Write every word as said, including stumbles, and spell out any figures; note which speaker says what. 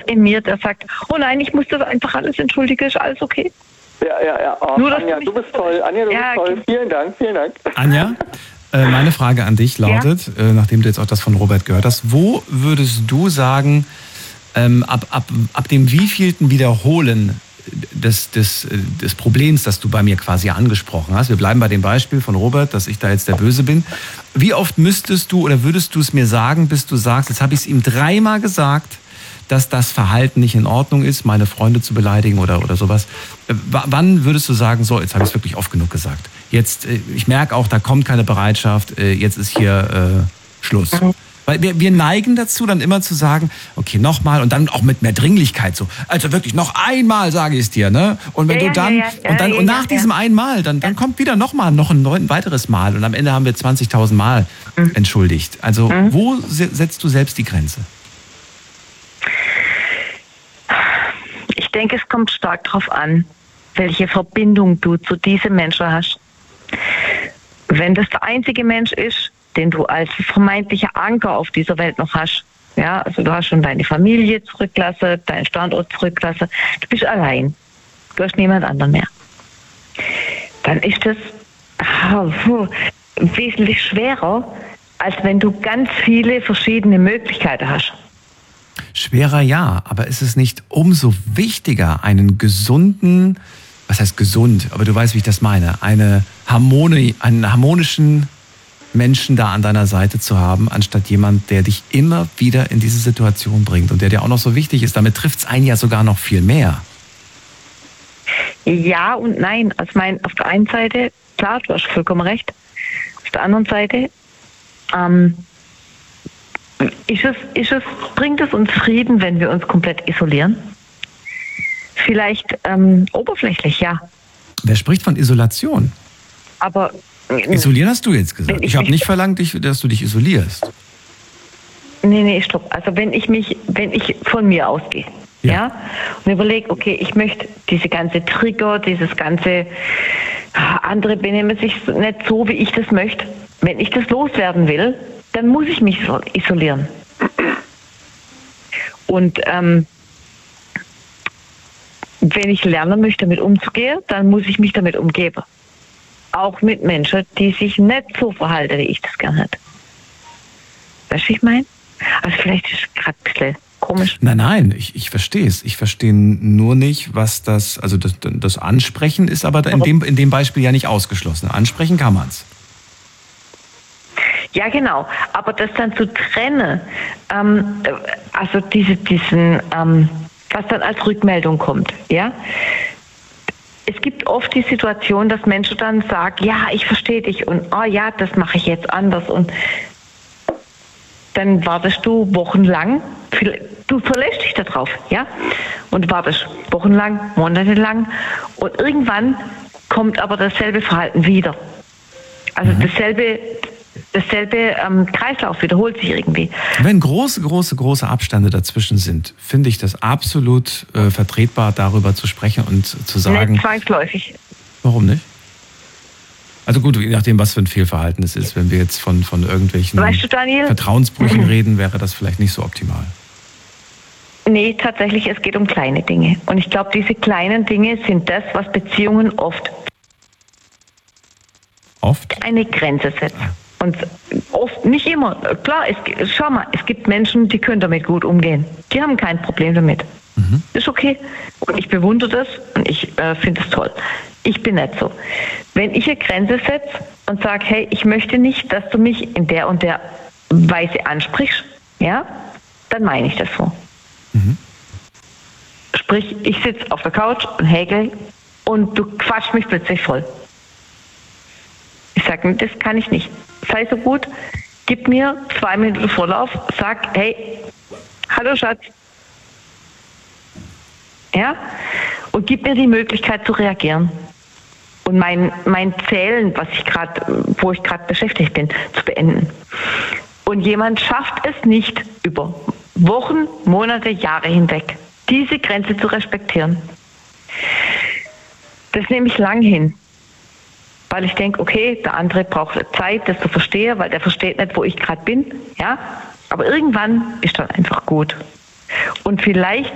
Speaker 1: in mir, der sagt, oh nein, ich muss das einfach alles entschuldigen, ist alles okay.
Speaker 2: Ja, ja, ja. Oh, Nur, Anja, du bist toll. Anja, du ja, bist toll. Okay. Vielen Dank, vielen Dank.
Speaker 3: Anja, äh, meine Frage an dich lautet, ja? äh, nachdem du jetzt auch das von Robert gehört hast, wo würdest du sagen, ähm, ab, ab, ab dem wievielten Wiederholen des, des, des Problems, das du bei mir quasi angesprochen hast, wir bleiben bei dem Beispiel von Robert, dass ich da jetzt der Böse bin, wie oft müsstest du oder würdest du es mir sagen, bis du sagst, jetzt habe ich es ihm dreimal gesagt, dass das Verhalten nicht in Ordnung ist, meine Freunde zu beleidigen oder, oder sowas. W- wann würdest du sagen, so, jetzt habe ich es wirklich oft genug gesagt. Jetzt, ich merke auch, da kommt keine Bereitschaft, jetzt ist hier äh, Schluss. Weil wir, wir neigen dazu, dann immer zu sagen, okay, nochmal und dann auch mit mehr Dringlichkeit so. Also wirklich, noch einmal sage ich es dir, ne? Und wenn
Speaker 1: ja,
Speaker 3: du dann,
Speaker 1: ja, ja,
Speaker 3: und dann,
Speaker 1: ja,
Speaker 3: und nach
Speaker 1: ja,
Speaker 3: diesem
Speaker 1: ja.
Speaker 3: einmal, dann, dann kommt wieder nochmal, noch ein, ein weiteres Mal und am Ende haben wir zwanzigtausend Mal mhm. entschuldigt. Also, mhm. wo se- setzt du selbst die Grenze?
Speaker 1: Ich denke, es kommt stark darauf an, welche Verbindung du zu diesem Menschen hast. Wenn das der einzige Mensch ist, den du als vermeintlicher Anker auf dieser Welt noch hast, ja, also du hast schon deine Familie zurückgelassen, deinen Standort zurückgelassen, du bist allein, du hast niemand anderen mehr, dann ist das ah, puh, wesentlich schwerer, als wenn du ganz viele verschiedene Möglichkeiten hast.
Speaker 3: Schwerer ja, aber ist es nicht umso wichtiger, einen gesunden, was heißt gesund, aber du weißt, wie ich das meine, eine Harmonie, einen harmonischen Menschen da an deiner Seite zu haben, anstatt jemand, der dich immer wieder in diese Situation bringt und der dir auch noch so wichtig ist. Damit trifft es einen ja sogar noch viel mehr.
Speaker 1: Ja und nein. Also mein, auf der einen Seite, klar, du hast vollkommen recht. Auf der anderen Seite, ähm, ist es, ist es, bringt es uns Frieden, wenn wir uns komplett isolieren? Vielleicht ähm, oberflächlich, ja.
Speaker 3: Wer spricht von Isolation?
Speaker 1: Aber
Speaker 3: isolieren hast du jetzt gesagt.
Speaker 1: Ich,
Speaker 3: ich habe nicht verlangt, dass du dich isolierst.
Speaker 1: Nee, nee, stopp. Also wenn ich mich, wenn ich von mir ausgehe, ja, ja und überlege, okay, ich möchte diese ganze Trigger, dieses ganze andere benehmen sich nicht so, wie ich das möchte. Wenn ich das loswerden will, dann muss ich mich isolieren. Und ähm, wenn ich lernen möchte, damit umzugehen, dann muss ich mich damit umgeben. Auch mit Menschen, die sich nicht so verhalten, wie ich das gerne hätte. Weißt du, wie ich meine? Also vielleicht ist es gerade ein bisschen komisch.
Speaker 3: Nein, nein, ich, ich verstehe es. Ich verstehe nur nicht, was das, also das, das Ansprechen ist aber in dem, in dem Beispiel ja nicht ausgeschlossen. Ansprechen kann man es.
Speaker 1: Ja, genau. Aber das dann zu trennen, ähm, also diese, diesen, ähm, was dann als Rückmeldung kommt, ja. Es gibt oft die Situation, dass Menschen dann sagen, ja, ich verstehe dich und oh ja, das mache ich jetzt anders und dann wartest du wochenlang, du verlässt dich darauf, ja, und wartest wochenlang, monatelang und irgendwann kommt aber dasselbe Verhalten wieder. Also mhm. dasselbe, dasselbe ähm, Kreislauf wiederholt sich irgendwie.
Speaker 3: Wenn große, große, große Abstände dazwischen sind, finde ich das absolut äh, vertretbar, darüber zu sprechen und zu sagen...
Speaker 1: Nicht zwangsläufig.
Speaker 3: Warum nicht? Also gut, je nachdem, was für ein Fehlverhalten es ist. Wenn wir jetzt von, von irgendwelchen
Speaker 1: weißt du, Daniel?
Speaker 3: Vertrauensbrüchen mhm. reden, wäre das vielleicht nicht so optimal.
Speaker 1: Nee, tatsächlich, es geht um kleine Dinge. Und ich glaube, diese kleinen Dinge sind das, was Beziehungen oft...
Speaker 3: Oft?
Speaker 1: Eine Grenze setzen. Und oft, nicht immer. Klar, es, schau mal, es gibt Menschen, die können damit gut umgehen. Die haben kein Problem damit. Mhm. Ist okay. Und ich bewundere das und ich äh, finde es toll. Ich bin nicht so. Wenn ich eine Grenze setze und sage, hey, ich möchte nicht, dass du mich in der und der Weise ansprichst, ja, dann meine ich das so. Mhm. Sprich, ich sitze auf der Couch und häkel und du quatschst mich plötzlich voll. Ich sage, das kann ich nicht. Sei so gut, gib mir zwei Minuten Vorlauf, sag, hey, hallo Schatz. Ja? Und gib mir die Möglichkeit zu reagieren. Und mein, mein Zählen, was ich grad, wo ich gerade beschäftigt bin, zu beenden. Und jemand schafft es nicht, über Wochen, Monate, Jahre hinweg, diese Grenze zu respektieren. Das nehme ich lang hin. Weil ich denke, okay, der andere braucht Zeit, das zu verstehen, weil der versteht nicht, wo ich gerade bin. Ja? Aber irgendwann ist dann einfach gut. Und vielleicht